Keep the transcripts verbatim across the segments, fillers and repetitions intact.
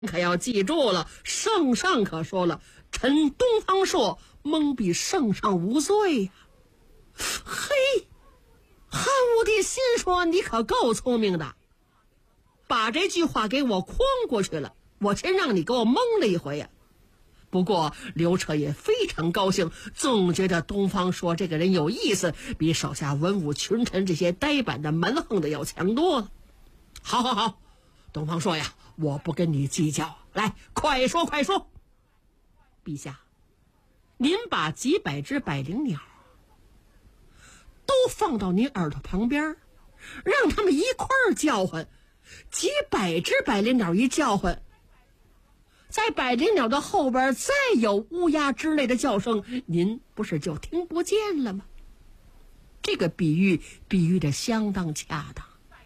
可要记住了，圣上可说了，臣东方朔蒙蔽圣上无罪呀、啊。嘿，汉武帝心说你可够聪明的，把这句话给我诓过去了，我先让你给我蒙了一回呀、啊。不过刘彻也非常高兴，总觉得东方朔这个人有意思，比手下文武群臣这些呆板的蛮横的要强多了。好好好，东方朔呀，我不跟你计较，来，快说快说。陛下，您把几百只百灵鸟都放到您耳朵旁边，让他们一块儿叫唤。几百只百灵鸟一叫唤，在百灵鸟的后边再有乌鸦之类的叫声，您不是就听不见了吗？这个比喻比喻的相当恰当。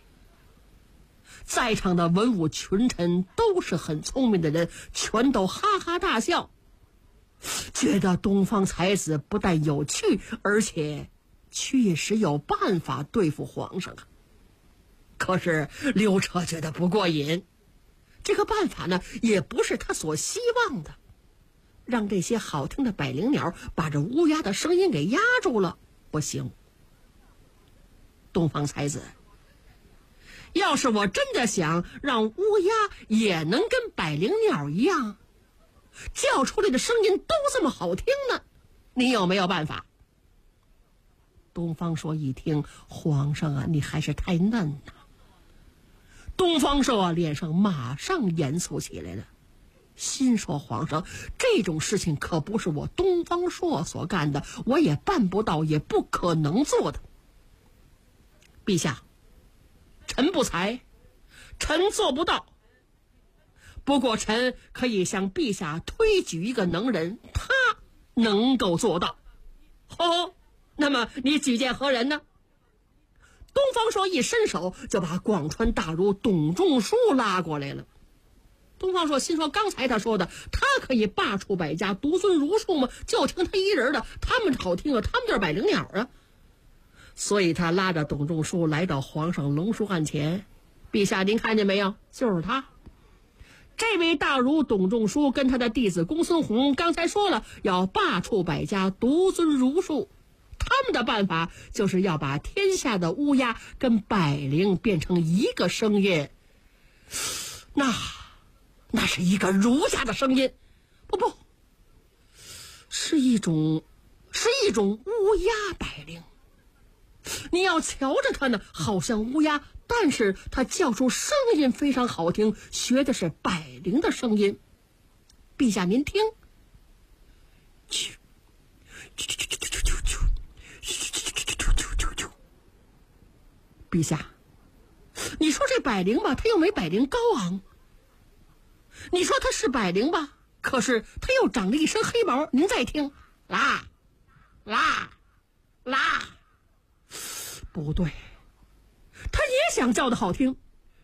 在场的文武群臣都是很聪明的人，全都哈哈大笑，觉得东方才子不但有趣，而且确实有办法对付皇上啊。可是刘彻觉得不过瘾，这个办法呢，也不是他所希望的。让这些好听的百灵鸟把这乌鸦的声音给压住了，不行。东方才子，要是我真的想让乌鸦也能跟百灵鸟一样，叫出来的声音都这么好听呢，你有没有办法？东方朔一听，皇上啊，你还是太嫩呐。东方朔啊，脸上马上严肃起来了，心说皇上，这种事情可不是我东方朔所干的，我也办不到，也不可能做的。陛下，臣不才，臣做不到，不过臣可以向陛下推举一个能人，他能够做到。哦，那么你举荐何人呢？东方朔一伸手就把广川大儒董仲舒拉过来了。东方朔心说，刚才他说的他可以罢黜百家，独尊儒术吗？就听他一人的，他们好听啊，他们就是百灵鸟啊。所以他拉着董仲舒来到皇上龙书案前，陛下您看见没有，就是他。这位大儒董仲舒跟他的弟子公孙弘刚才说了，要罢黜百家，独尊儒术。他们的办法就是要把天下的乌鸦跟百灵变成一个声音，那那是一个儒家的声音，不不，是一种是一种乌鸦百灵。你要瞧着它呢，好像乌鸦，但是它叫出声音非常好听，学的是百灵的声音。陛下您听，啾啾啾啾啾啾啾啾，陛下，你说这百灵吧，它又没百灵高昂；你说它是百灵吧，可是它又长了一身黑毛。您再听，啦啦啦，不对，它也想叫的好听，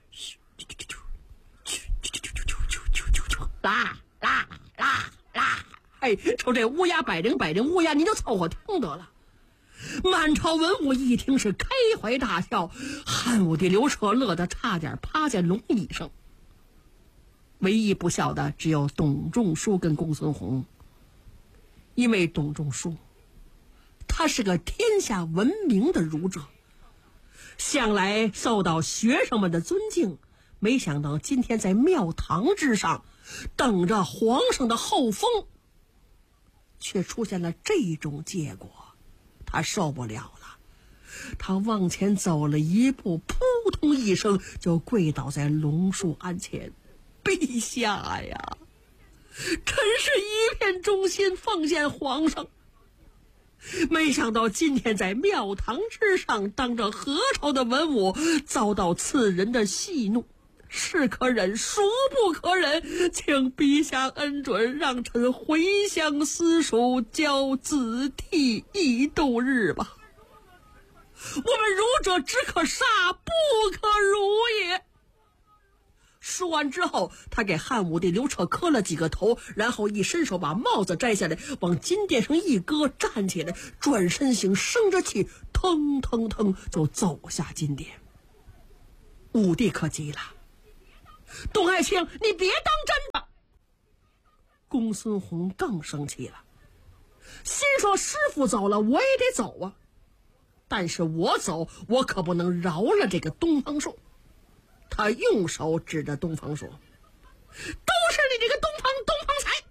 啦啦啦啦，哎，瞅这乌鸦百灵百灵乌鸦，您就凑合听得了。满朝文武一听是开怀大笑，汉武帝刘彻乐得差点趴在龙椅上。唯一不笑的只有董仲舒跟公孙弘，因为董仲舒他是个天下闻名的儒者，向来受到学生们的尊敬，没想到今天在庙堂之上等着皇上的后封，却出现了这种结果，他受不了了。他往前走了一步，扑通一声就跪倒在龙树案前。陛下呀，臣是一片忠心奉献皇上，没想到今天在庙堂之上，当着何朝的文武，遭到此人的戏怒，是可忍孰不可忍，请陛下恩准，让臣回乡私塾，教子弟以度日吧。我们儒者只可杀，不可辱也。说完之后，他给汉武帝刘彻磕了几个头，然后一伸手把帽子摘下来，往金殿上一搁，站起来，转身行，生着气，腾腾腾就走下金殿。武帝可急了， 董爱卿，你别当真的。公孙弘更生气了，心说师傅走了我也得走啊，但是我走我可不能饶了这个东方朔。他用手指着东方说，都是你这个东方东方才。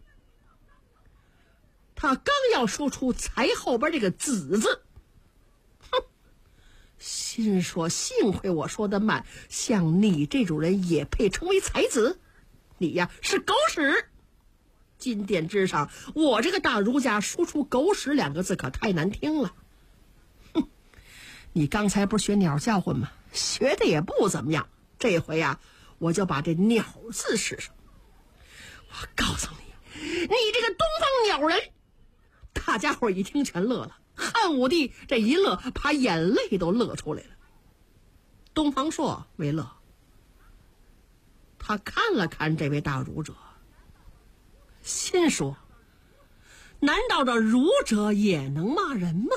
他刚要说出才后边这个子字，哼，心说幸亏我说的慢，像你这种人也配成为才子？你呀是狗屎！金殿之上，我这个大儒家说出狗屎两个字可太难听了。哼，你刚才不是学鸟叫唤吗？学的也不怎么样，这回呀、啊、我就把这鸟字使上。我告诉你，你这个东方鸟人！大家伙一听全乐了，汉武帝这一乐，把眼泪都乐出来了。东方朔没乐，他看了看这位大儒者，心说：难道这儒者也能骂人吗？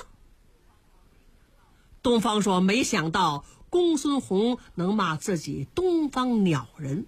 东方朔没想到公孙弘能骂自己东方鸟人。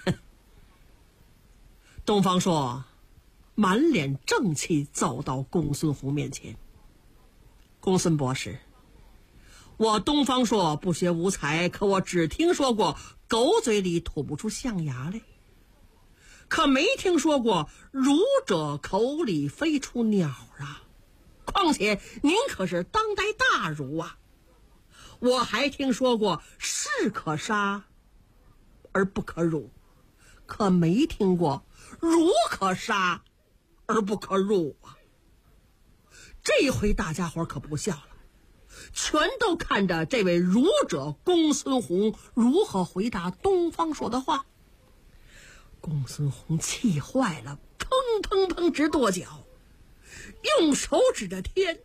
东方朔满脸正气走到公孙弘面前。公孙博士，我东方朔不学无才，可我只听说过狗嘴里吐不出象牙来，可没听说过儒者口里飞出鸟啊。况且您可是当代大儒啊，我还听说过士可杀而不可辱，可没听过儒可杀而不可辱啊！这回大家伙可不笑了，全都看着这位儒者公孙弘如何回答东方朔的话。公孙弘气坏了，砰砰砰直跺脚，用手指着天：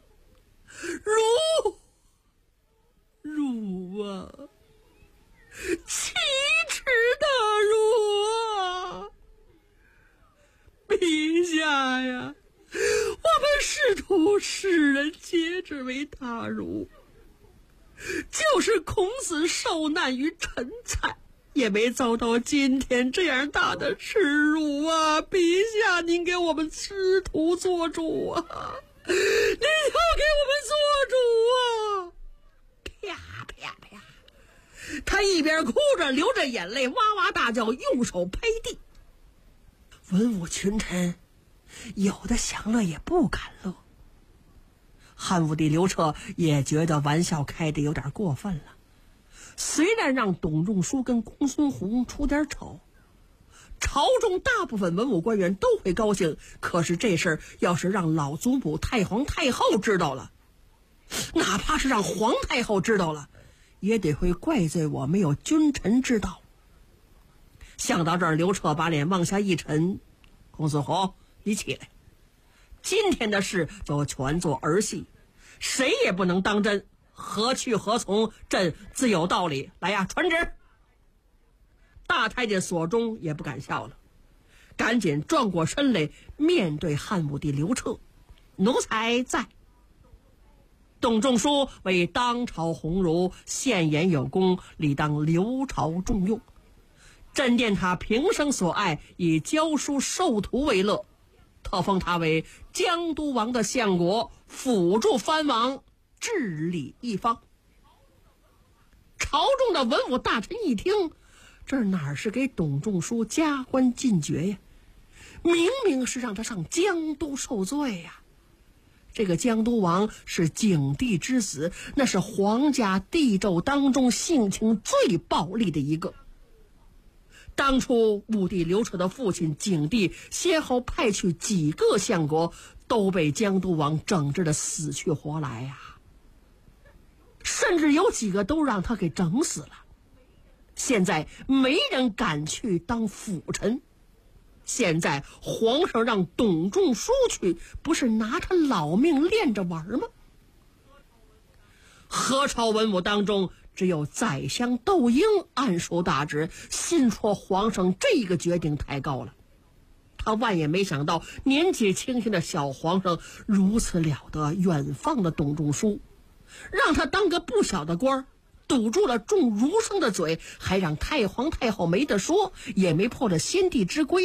儒儒啊，奇耻大辱啊！陛下呀，我们师徒世人皆之为大儒，就是孔子受难于陈蔡，也没遭到今天这样大的耻辱啊！陛下，您给我们师徒做主啊！您要给我们做主啊！啪啪啪，他一边哭着流着眼泪，哇哇大叫，用手拍地。文武群臣有的享乐也不敢乐。汉武帝刘彻也觉得玩笑开得有点过分了，虽然让董仲舒跟公孙弘出点丑，朝中大部分文武官员都会高兴，可是这事儿要是让老祖母太皇太后知道了，哪怕是让皇太后知道了，也得会怪罪我没有君臣之道。想到这儿，刘彻把脸往下一沉：公孙弘，你起来，今天的事就全做儿戏，谁也不能当真，何去何从，朕自有道理。来呀，传旨！大太监索中也不敢笑了，赶紧转过身来面对汉武帝刘彻：奴才在。董仲舒为当朝鸿儒，献言有功，理当刘朝重用。朕念他平生所爱，以教书授徒为乐，特封他为江都王的相国，辅助藩王治理一方。朝中的文武大臣一听，这哪是给董仲舒加官进爵呀，明明是让他上江都受罪呀！这个江都王是景帝之子，那是皇家帝胄当中性情最暴戾的一个。当初武帝刘彻的父亲景帝先后派去几个相国，都被江都王整治的死去活来呀、啊，甚至有几个都让他给整死了。现在没人敢去当辅臣，现在皇上让董仲舒去，不是拿他老命练着玩吗？何朝文武当中，只有宰相窦婴暗属大职，心说皇上这个决定太高了。他万也没想到，年纪轻轻的小皇上如此了得远放的董仲舒，让他当个不小的官， 堵住了众儒生的嘴，还让太皇太后没得说，也没破了先帝之规。